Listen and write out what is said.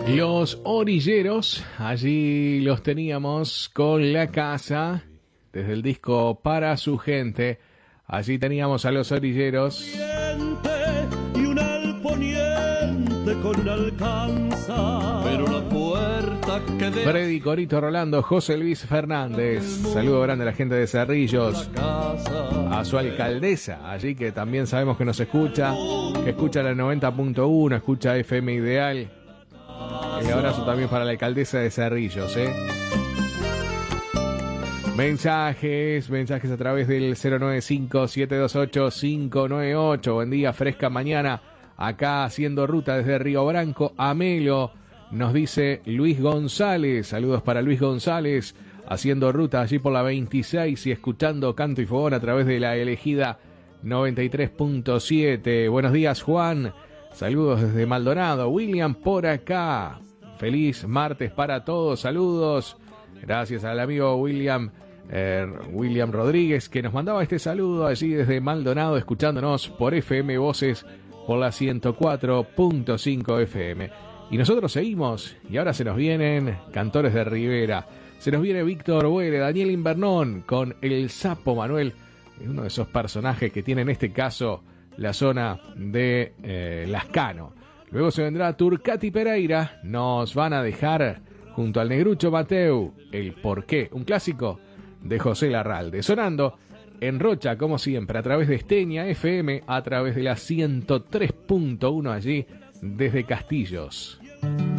Los orilleros, allí los teníamos con La Casa, desde el disco Para su gente. Allí teníamos a los orilleros. Y un alponiente con una alcanza, pero la puerta que de Freddy Corito Rolando, José Luis Fernández. Saludo grande a la gente de Cerrillos. A su alcaldesa, allí que también sabemos que nos escucha, que escucha la 90.1, escucha FM Ideal. Un abrazo también para la alcaldesa de Cerrillos, Mensajes a través del 095-728-598. Buen día, fresca mañana, acá haciendo ruta desde Río Branco a Melo, nos dice Luis González. Saludos para Luis González, haciendo ruta allí por la 26 y escuchando Canto y Fogón a través de la elegida 93.7. Buenos días, Juan. Saludos desde Maldonado. William por acá. Feliz martes para todos. Saludos. Gracias al amigo William Rodríguez, que nos mandaba este saludo allí desde Maldonado, escuchándonos por FM Voces por la 104.5 FM. Y nosotros seguimos, y ahora se nos vienen Cantores de Rivera. Se nos viene Víctor Buere, Daniel Invernón con El Sapo Manuel, uno de esos personajes que tiene en este caso la zona de Lascano. Luego se vendrá Turcati Pereira, nos van a dejar junto al Negrucho Mateu, El Porqué, un clásico de José Larralde, sonando en Rocha como siempre a través de Esteña FM, a través de la 103.1 allí desde Castillos.